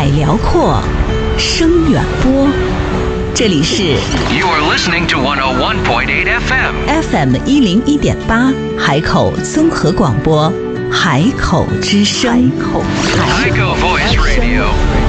海辽阔，声远播。这里是 You are listening to 101.8 FM 101.8 海口综合广播，海口之声。 Haikou Voice Radio